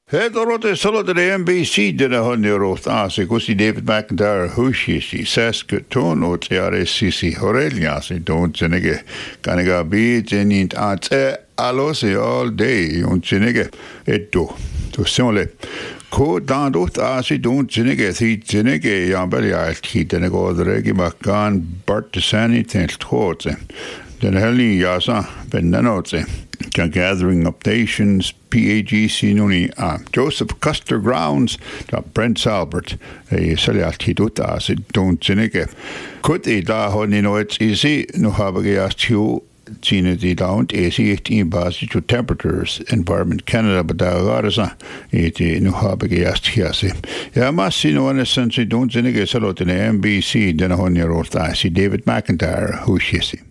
Hedorote solo de NBC dina honniroft asi kusi David McIntyre hushishi saskatoon otiaresisi horeliasi don't zinige kaniga bi jenint ate alose all day unzinige etto to simule ko dandot asi don't zinige thi zinige yambeli alki dina godregi makan bartisani tentlthote den helni yasa benanote gathering updations PAGC nuni Joseph Custer Grounds Brent Albert salialti duta si don't zinige could da honi no it's easy no have a Gina di daunt easy 18 basi to temperatures environment Canada but da garasa no have a masi no one essentially don't zinige salot in NBC den honi rota si David McIntyre who shisi